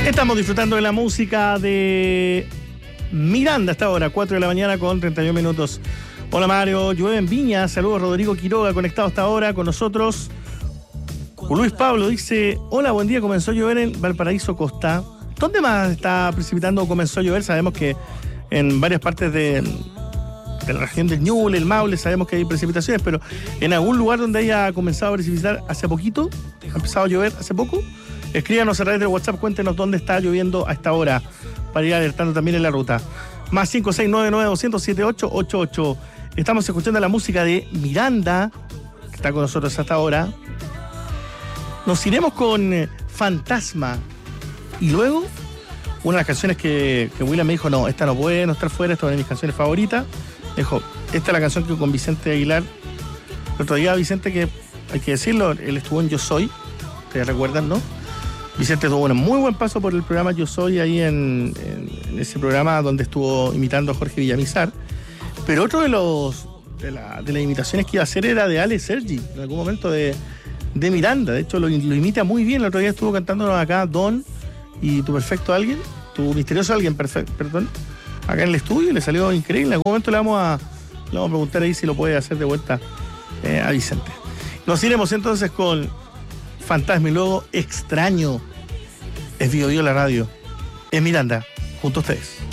Estamos disfrutando de la música de Miranda hasta ahora, 4 de la mañana con 31 minutos. Hola Mario, llueve en Viña, saludos Rodrigo Quiroga, conectado hasta ahora con nosotros. Luis Pablo dice, hola, buen día, comenzó a llover en Valparaíso Costa. ¿Dónde más está precipitando o comenzó a llover? Sabemos que en varias partes de la región del Ñuble, el Maule, sabemos que hay precipitaciones, pero en algún lugar donde haya comenzado a precipitar hace poquito, ha empezado a llover hace poco, escríbanos a través del WhatsApp, cuéntenos dónde está lloviendo a esta hora, para ir alertando también en la ruta. Más 56992078888. Estamos escuchando la música de Miranda, que está con nosotros hasta ahora. Nos iremos con Fantasma. Y luego, una de las canciones que William me dijo, no, esta no puede no estar fuera, esta es una de mis canciones favoritas. Me dijo, esta es la canción que con Vicente Aguilar. El otro día Vicente, que hay que decirlo, él estuvo en Yo Soy, ustedes recuerdan, ¿no? Vicente tuvo un muy buen paso por el programa Yo Soy, ahí en ese programa donde estuvo imitando a Jorge Villamizar. Pero otro de las imitaciones que iba a hacer era de Ale Sergi, en algún momento de Miranda. De hecho, lo imita muy bien. El otro día estuvo cantándonos acá Don y Tu Perfecto Alguien, Tu Misterioso Alguien, perdón, acá en el estudio, y le salió increíble. En algún momento le vamos a preguntar ahí si lo puede hacer de vuelta a Vicente. Nos iremos entonces con Fantasma y luego Extraño. Es Bio Bio la radio. Es Miranda, junto a ustedes.